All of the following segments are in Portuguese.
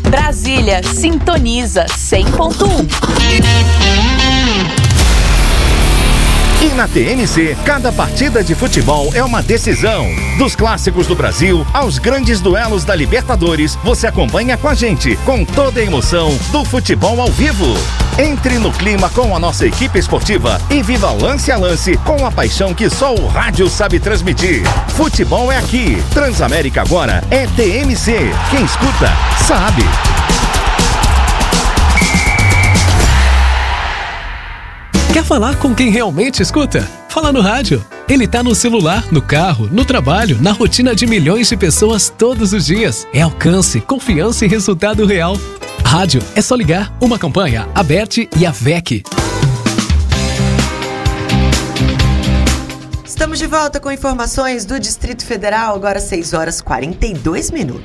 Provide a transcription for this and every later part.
Brasília sintoniza 100.1. E na TNC, cada partida de futebol é uma decisão. Dos clássicos do Brasil aos grandes duelos da Libertadores, você acompanha com a gente, com toda a emoção do futebol ao vivo. Entre no clima com a nossa equipe esportiva e viva lance a lance com a paixão que só o rádio sabe transmitir. Futebol é aqui. Transamérica agora é TNC. Quem escuta, sabe. Quer falar com quem realmente escuta? Fala no rádio. Ele tá no celular, no carro, no trabalho, na rotina de milhões de pessoas todos os dias. É alcance, confiança e resultado real. Rádio é só ligar. Uma campanha, Aberte e AVEC. Estamos de volta com informações do Distrito Federal, agora 6h42.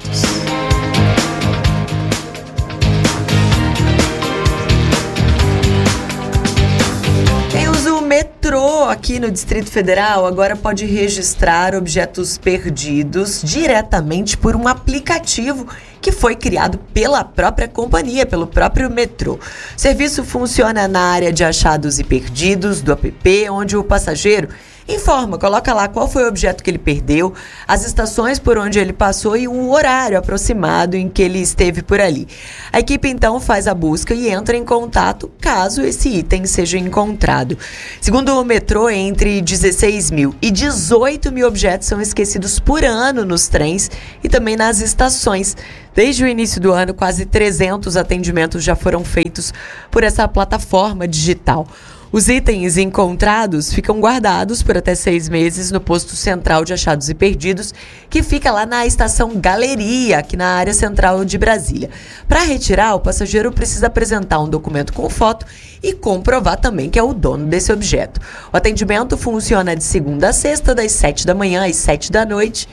Metrô aqui no Distrito Federal agora pode registrar objetos perdidos diretamente por um aplicativo que foi criado pela própria companhia, pelo próprio metrô. O serviço funciona na área de achados e perdidos do app, onde o passageiro informa, coloca lá qual foi o objeto que ele perdeu, as estações por onde ele passou e um horário aproximado em que ele esteve por ali. A equipe então faz a busca e entra em contato caso esse item seja encontrado. Segundo o metrô, entre 16 mil e 18 mil objetos são esquecidos por ano nos trens e também nas estações. Desde o início do ano, quase 300 atendimentos já foram feitos por essa plataforma digital. Os itens encontrados ficam guardados por até 6 meses no posto central de achados e perdidos, que fica lá na estação Galeria, aqui na área central de Brasília. Para retirar, o passageiro precisa apresentar um documento com foto e comprovar também que é o dono desse objeto. O atendimento funciona de segunda a sexta, das 7 da manhã às 7 da noite.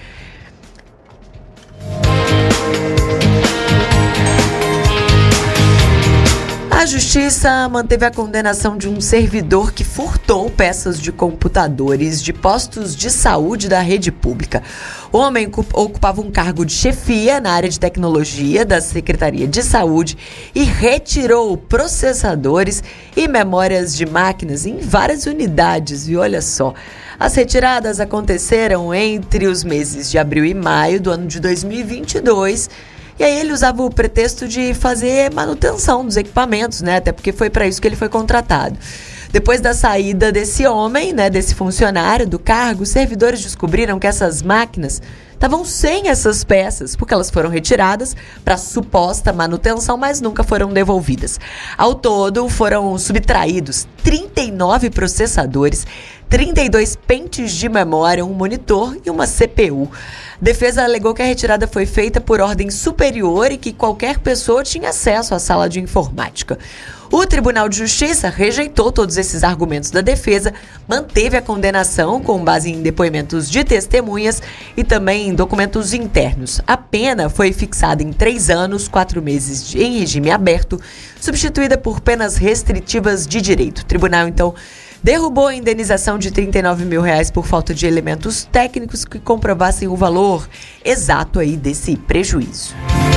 A Justiça manteve a condenação de um servidor que furtou peças de computadores de postos de saúde da rede pública. O homem ocupava um cargo de chefia na área de tecnologia da Secretaria de Saúde e retirou processadores e memórias de máquinas em várias unidades. E olha só, as retiradas aconteceram entre os meses de abril e maio do ano de 2022. E aí ele usava o pretexto de fazer manutenção dos equipamentos, né? Até porque foi para isso que ele foi contratado. Depois da saída desse homem, né, desse funcionário do cargo, os servidores descobriram que essas máquinas estavam sem essas peças, porque elas foram retiradas para suposta manutenção, mas nunca foram devolvidas. Ao todo, foram subtraídos 39 processadores, 32 pentes de memória, um monitor e uma CPU. A defesa alegou que a retirada foi feita por ordem superior e que qualquer pessoa tinha acesso à sala de informática. O Tribunal de Justiça rejeitou todos esses argumentos da defesa, manteve a condenação com base em depoimentos de testemunhas e também em documentos internos. A pena foi fixada em 3 anos, 4 meses em regime aberto, substituída por penas restritivas de direito. O tribunal, então, derrubou a indenização de R$39 mil por falta de elementos técnicos que comprovassem o valor exato aí desse prejuízo.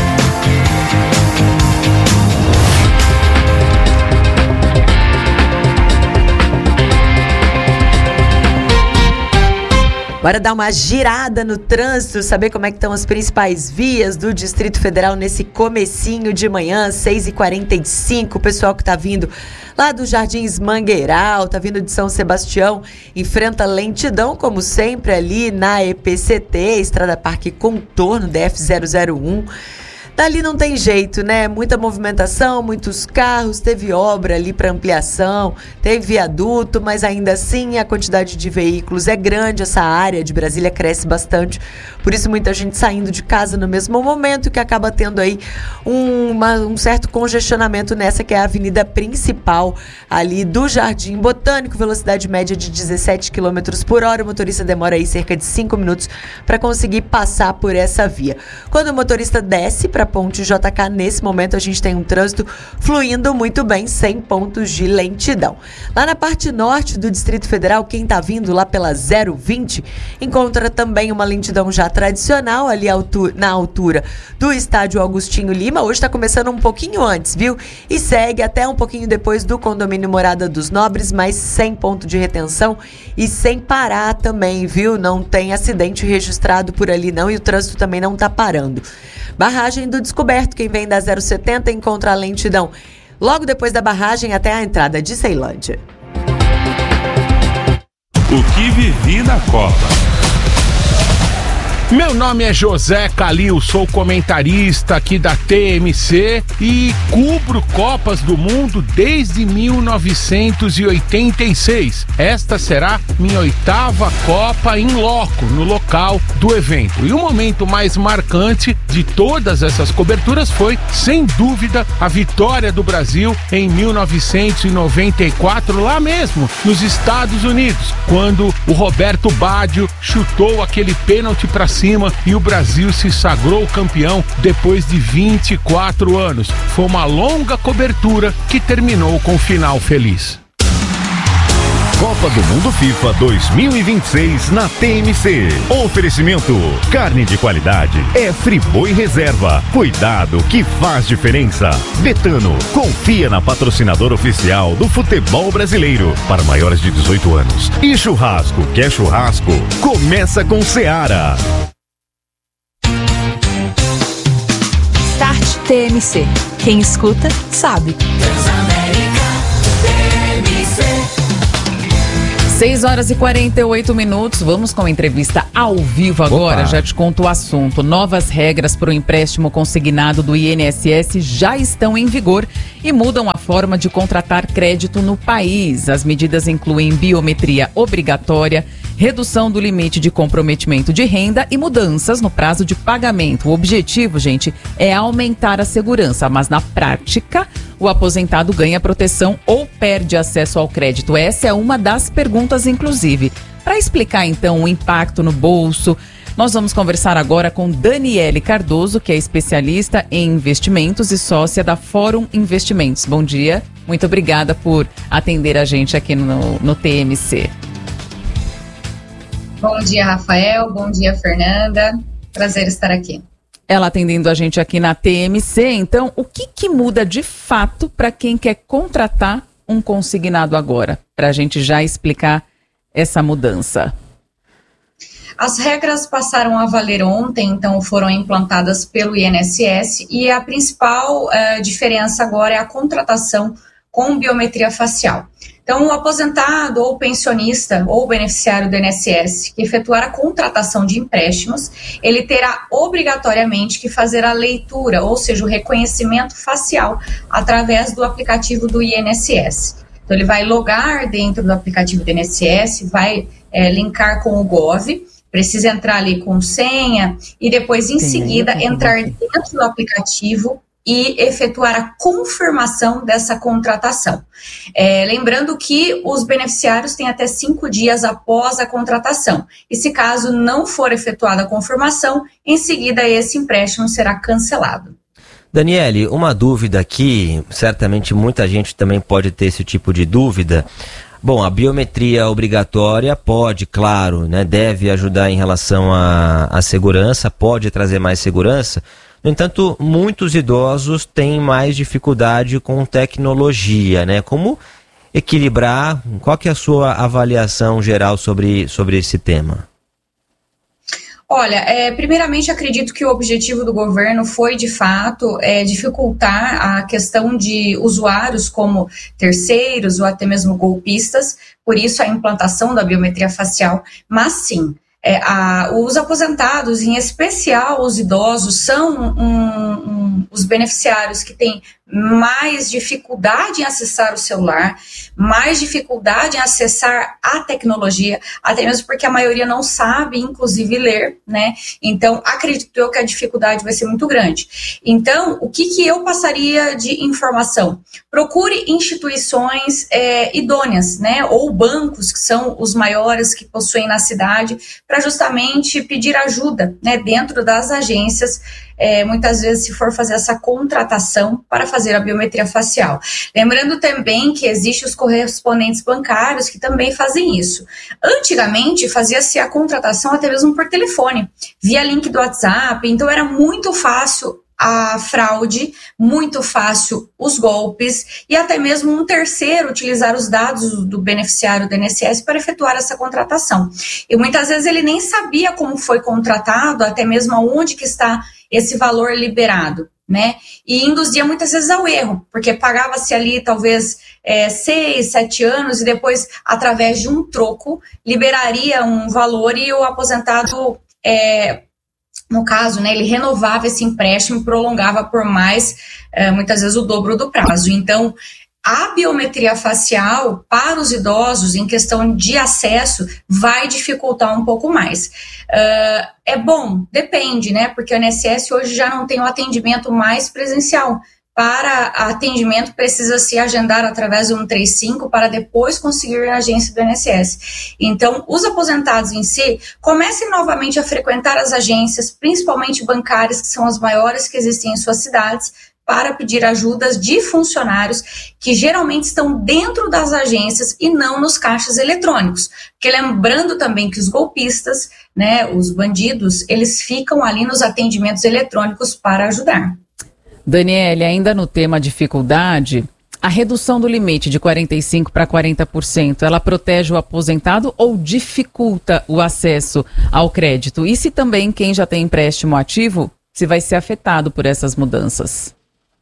Bora dar uma girada no trânsito, saber como é que estão as principais vias do Distrito Federal nesse comecinho de manhã, 6h45. O pessoal que está vindo lá dos Jardins Mangueiral, está vindo de São Sebastião, enfrenta lentidão, como sempre, ali na EPCT, Estrada Parque Contorno, DF-001. Dali não tem jeito, né? Muita movimentação, muitos carros, teve obra ali para ampliação, teve viaduto, mas ainda assim a quantidade de veículos é grande, essa área de Brasília cresce bastante, por isso muita gente saindo de casa no mesmo momento, que acaba tendo aí um certo congestionamento nessa que é a avenida principal ali do Jardim Botânico, velocidade média de 17 km por hora, o motorista demora aí cerca de 5 minutos para conseguir passar por essa via. Quando o motorista desce para para a Ponte JK. Nesse momento a gente tem um trânsito fluindo muito bem, sem pontos de lentidão. Lá na parte norte do Distrito Federal, quem está vindo lá pela 020 encontra também uma lentidão já tradicional ali na altura do estádio Augustinho Lima. Hoje está começando um pouquinho antes, viu? E segue até um pouquinho depois do condomínio Morada dos Nobres, mas sem ponto de retenção e sem parar também, viu? Não tem acidente registrado por ali não, e o trânsito também não está parando. Barragem do Descoberto, quem vem da 070 encontra a lentidão logo depois da barragem até a entrada de Ceilândia. O que vivi na Copa. Meu nome é José Calil, sou comentarista aqui da TMC e cubro Copas do Mundo desde 1986. Esta será minha 8ª Copa em loco, no local do evento. E o momento mais marcante de todas essas coberturas foi, sem dúvida, a vitória do Brasil em 1994, lá mesmo, nos Estados Unidos, quando o Roberto Baggio chutou aquele pênalti para cima e o Brasil se sagrou campeão depois de 24 anos. Foi uma longa cobertura que terminou com um final feliz. Copa do Mundo FIFA 2026 na TMC. Oferecimento: carne de qualidade é Friboi Reserva. Cuidado que faz diferença. Betano, confia na patrocinadora oficial do futebol brasileiro para maiores de 18 anos. E churrasco, quer churrasco? Começa com Seara. Start TMC. Quem escuta, sabe. 6h48. Vamos com a entrevista ao vivo agora. Opa. Já te conto o assunto. Novas regras para o empréstimo consignado do INSS já estão em vigor e mudam a forma de contratar crédito no país. As medidas incluem biometria obrigatória, redução do limite de comprometimento de renda e mudanças no prazo de pagamento. O objetivo, gente, é aumentar a segurança, mas na prática, o aposentado ganha proteção ou perde acesso ao crédito? Essa é uma das perguntas, inclusive. Para explicar, então, o impacto no bolso, nós vamos conversar agora com Daniele Cardoso, que é especialista em investimentos e sócia da Fórum Investimentos. Bom dia, muito obrigada por atender a gente aqui no TMC. Bom dia, Rafael. Bom dia, Fernanda. Prazer estar aqui. Ela atendendo a gente aqui na TMC. Então, o que muda de fato para quem quer contratar um consignado agora? Para a gente já explicar essa mudança. As regras passaram a valer ontem, então foram implantadas pelo INSS e a principal diferença agora é a contratação com biometria facial. Então, o aposentado ou pensionista ou beneficiário do INSS que efetuar a contratação de empréstimos, ele terá obrigatoriamente que fazer a leitura, ou seja, o reconhecimento facial através do aplicativo do INSS. Então, ele vai logar dentro do aplicativo do INSS, vai linkar com o Gov, precisa entrar ali com senha e depois, em seguida, entrar dentro do aplicativo e efetuar a confirmação dessa contratação. Lembrando que os beneficiários têm até 5 dias após a contratação. E se caso não for efetuada a confirmação, em seguida esse empréstimo será cancelado. Daniele, uma dúvida aqui, certamente muita gente também pode ter esse tipo de dúvida. Bom, a biometria obrigatória pode, claro, né, deve ajudar em relação à segurança, pode trazer mais segurança. No entanto, muitos idosos têm mais dificuldade com tecnologia, né? Como equilibrar? Qual que é a sua avaliação geral sobre esse tema? Olha, primeiramente acredito que o objetivo do governo foi, de fato, dificultar a questão de usuários como terceiros ou até mesmo golpistas, por isso a implantação da biometria facial, mas sim, os aposentados, em especial os idosos, são os beneficiários que têm mais dificuldade em acessar o celular, mais dificuldade em acessar a tecnologia, até mesmo porque a maioria não sabe, inclusive, ler, né? Então, acredito eu que a dificuldade vai ser muito grande. Então, o que eu passaria de informação? Procure instituições idôneas, né? Ou bancos, que são os maiores que possuem na cidade, para justamente pedir ajuda, né? Dentro das agências, muitas vezes, se for fazer essa contratação para fazer a biometria facial. Lembrando também que existem os correspondentes bancários que também fazem isso. Antigamente, fazia-se a contratação até mesmo por telefone, via link do WhatsApp, então era muito fácil a fraude, muito fácil os golpes e até mesmo um terceiro utilizar os dados do beneficiário do INSS para efetuar essa contratação. E muitas vezes ele nem sabia como foi contratado, até mesmo aonde que está esse valor liberado, né? E induzia muitas vezes ao erro, porque pagava-se ali talvez 6, 7 anos e depois, através de um troco, liberaria um valor e o aposentado, no caso, né, ele renovava esse empréstimo e prolongava por mais, muitas vezes, o dobro do prazo. Então, a biometria facial para os idosos, em questão de acesso, vai dificultar um pouco mais. É bom? Depende, né? Porque o INSS hoje já não tem o atendimento mais presencial. Para atendimento, precisa se agendar através do 135 para depois conseguir a agência do INSS. Então, os aposentados em si, comecem novamente a frequentar as agências, principalmente bancárias, que são as maiores que existem em suas cidades, para pedir ajudas de funcionários que geralmente estão dentro das agências e não nos caixas eletrônicos. Porque lembrando também que os golpistas, né, os bandidos, eles ficam ali nos atendimentos eletrônicos para ajudar. Daniele, ainda no tema dificuldade, a redução do limite de 45% para 40%, ela protege o aposentado ou dificulta o acesso ao crédito? E se também quem já tem empréstimo ativo, se vai ser afetado por essas mudanças?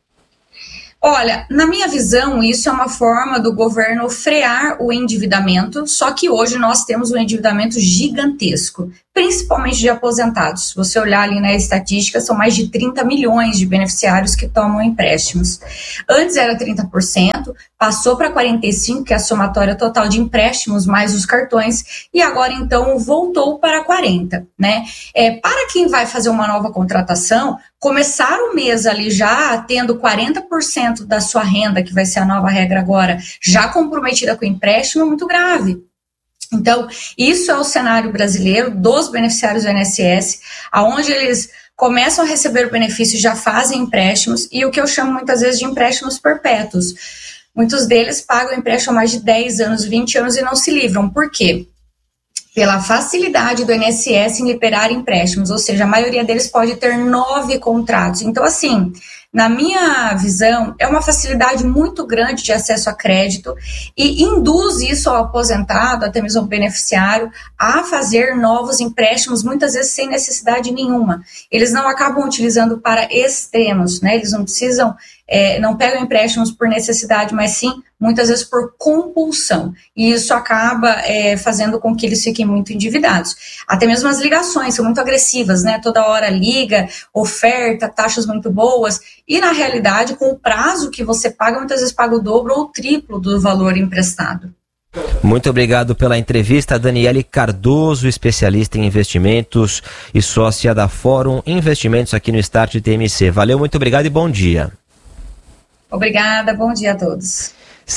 Olha, na minha visão, isso é uma forma do governo frear o endividamento, só que hoje nós temos um endividamento gigantesco, principalmente de aposentados. Se você olhar ali na estatística, são mais de 30 milhões de beneficiários que tomam empréstimos. Antes era 30%, passou para 45%, que é a somatória total de empréstimos mais os cartões, e agora então voltou para 40%, né? Para quem vai fazer uma nova contratação, começar o mês ali já tendo 40% da sua renda, que vai ser a nova regra agora, já comprometida com o empréstimo, é muito grave. Então, isso é o cenário brasileiro dos beneficiários do INSS, onde eles começam a receber o benefício e já fazem empréstimos, e o que eu chamo muitas vezes de empréstimos perpétuos. Muitos deles pagam empréstimo há mais de 10 anos, 20 anos e não se livram. Por quê? Pela facilidade do INSS em liberar empréstimos, ou seja, a maioria deles pode ter 9 contratos. Então, assim, na minha visão, é uma facilidade muito grande de acesso a crédito e induz isso ao aposentado, até mesmo ao beneficiário, a fazer novos empréstimos, muitas vezes sem necessidade nenhuma. Eles não acabam utilizando para extremos, né? Eles não precisam, não pegam empréstimos por necessidade, mas sim, muitas vezes por compulsão. E isso acaba fazendo com que eles fiquem muito endividados. Até mesmo as ligações são muito agressivas, né? Toda hora liga, oferta, taxas muito boas. E, na realidade, com o prazo que você paga, muitas vezes paga o dobro ou o triplo do valor emprestado. Muito obrigado pela entrevista, Daniele Cardoso, especialista em investimentos e sócia da Fórum Investimentos aqui no Start TMC. Valeu, muito obrigado e bom dia. Obrigada, bom dia a todos.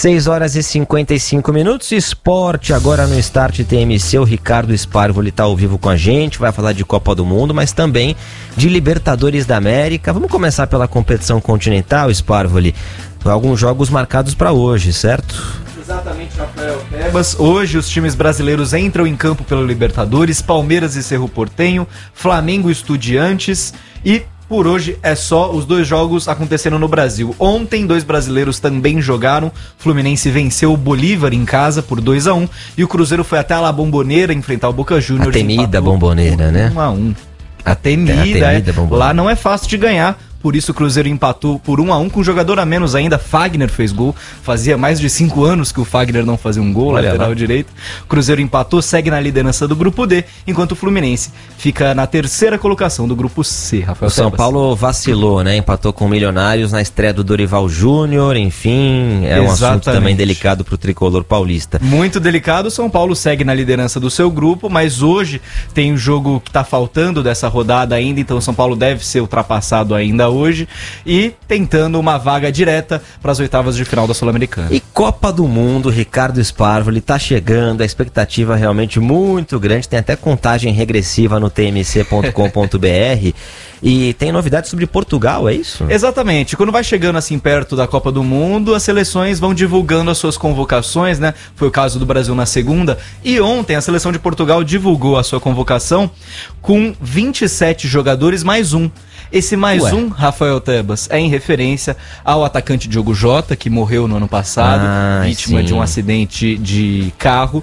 6h55, esporte agora no Start TMC, o Ricardo Sparvoli está ao vivo com a gente, vai falar de Copa do Mundo, mas também de Libertadores da América. Vamos começar pela competição continental, Sparvoli, alguns jogos marcados para hoje, certo? Exatamente, Rafael Tebas. Hoje os times brasileiros entram em campo pela Libertadores, Palmeiras e Cerro Porteño, Flamengo e Estudiantes e... Por hoje é só, os 2 jogos aconteceram no Brasil. Ontem 2 brasileiros também jogaram. Fluminense venceu o Bolívar em casa por 2-1 e o Cruzeiro foi até a La Bombonera enfrentar o Boca Juniors. A temida Bombonera, né? 1-1. A temida Bombonera. Lá não é fácil de ganhar, por isso o Cruzeiro empatou por 1-1 com um jogador a menos ainda. Fagner fez gol, fazia mais de 5 anos que o Fagner não fazia um gol, lateral direito. O Cruzeiro empatou, segue na liderança do grupo D, enquanto o Fluminense fica na terceira colocação do grupo C, Rafael. O São Paulo vacilou, né? Empatou com o Milionários na estreia do Dorival Júnior, enfim, é um assunto também delicado pro tricolor paulista. Muito delicado, o São Paulo segue na liderança do seu grupo, mas hoje tem o jogo que tá faltando dessa rodada ainda, então o São Paulo deve ser ultrapassado ainda hoje e tentando uma vaga direta para as oitavas de final da Sul-Americana. E Copa do Mundo, Ricardo Sparvoli tá chegando, a expectativa realmente muito grande, tem até contagem regressiva no tmc.com.br. E tem novidades sobre Portugal, é isso? Exatamente. Quando vai chegando assim perto da Copa do Mundo, as seleções vão divulgando as suas convocações, né? Foi o caso do Brasil na segunda. E ontem a seleção de Portugal divulgou a sua convocação com 27 jogadores mais um. Esse mais um, Rafael Tebas, é em referência ao atacante Diogo Jota, que morreu no ano passado, vítima de um acidente de carro.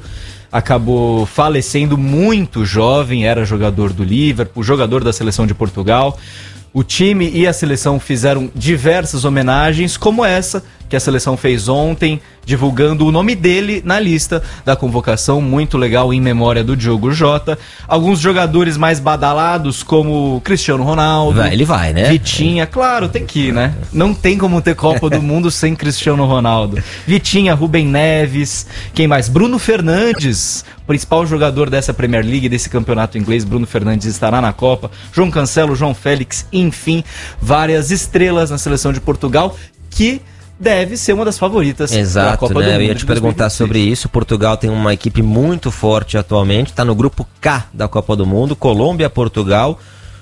Acabou falecendo muito jovem, era jogador do Liverpool, jogador da seleção de Portugal. O time e a seleção fizeram diversas homenagens, como essa que a seleção fez ontem, divulgando o nome dele na lista da convocação, muito legal, em memória do Diogo Jota. Alguns jogadores mais badalados, como Cristiano Ronaldo. Ele vai, né? Vitinha, claro, tem que ir, né? Não tem como ter Copa do Mundo sem Cristiano Ronaldo. Vitinha, Rubem Neves, quem mais? Bruno Fernandes, principal jogador dessa Premier League, desse campeonato inglês. Bruno Fernandes estará na Copa. João Cancelo, João Félix, enfim, várias estrelas na seleção de Portugal, que deve ser uma das favoritas da Copa do Mundo. Eu ia te perguntar sobre isso. Portugal tem uma equipe muito forte atualmente, está no grupo K da Copa do Mundo. Colômbia, Portugal,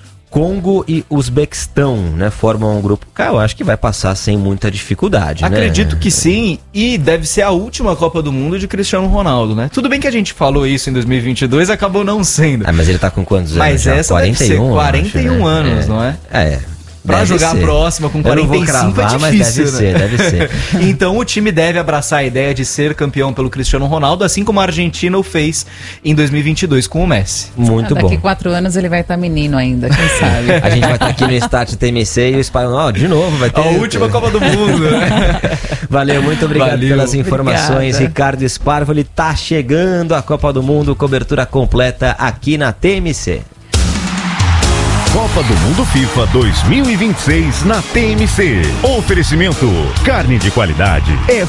Congo e Uzbequistão, né? Formam um grupo K. Eu acho que vai passar sem muita dificuldade, Acredito que sim, e deve ser a última Copa do Mundo de Cristiano Ronaldo, né? Tudo bem que a gente falou isso em 2022, acabou não sendo. Mas ele tá com quantos anos? Mas já? essa 41, deve ser 41 acho, anos, não é? Pra Deve jogar ser. a próxima com 45 cravar, é difícil, mas né? deve ser. Então o time deve abraçar a ideia de ser campeão pelo Cristiano Ronaldo, assim como a Argentina o fez em 2022 com o Messi. Muito bom. Daqui 4 anos ele vai estar menino ainda, quem sabe? A gente vai estar aqui no Start TMC e o Espanhol, de novo, vai ter... A última Copa do Mundo, né? Valeu, muito obrigado pelas informações. Obrigada. Ricardo Sparvoli, tá chegando a Copa do Mundo, cobertura completa aqui na TMC. Copa do Mundo FIFA 2026 na TMC. Oferecimento: carne de qualidade é